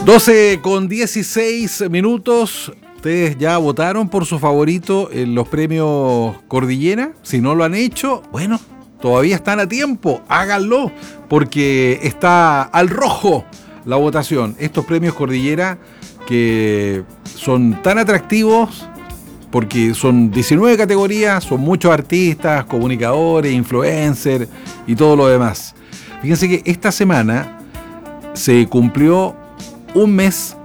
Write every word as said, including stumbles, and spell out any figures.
doce con dieciséis minutos. Ustedes ya votaron por su favorito en los premios Cordillera. Si no lo han hecho, bueno, todavía están a tiempo. Háganlo, porque está al rojo la votación. Estos premios Cordillera que son tan atractivos porque son diecinueve categorías, son muchos artistas, comunicadores, influencers y todo lo demás. Fíjense que esta semana se cumplió un mes